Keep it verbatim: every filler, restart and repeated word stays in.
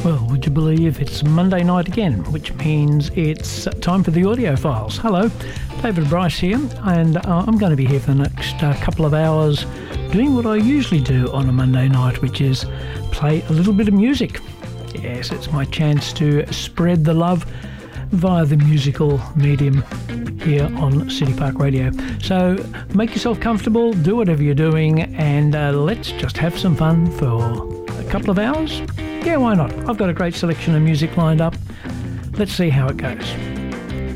Well, would you believe it's Monday night again, which means it's time for the audio files. Hello, David Bryce here, and uh, I'm going to be here for the next uh, couple of hours doing what I usually do on a Monday night, which is play a little bit of music. Yes, it's my chance to spread the love via the musical medium here on City Park Radio. So make yourself comfortable, do whatever you're doing, and uh, let's just have some fun for a couple of hours. Yeah, why not? I've got a great selection of music lined up. Let's see how it goes.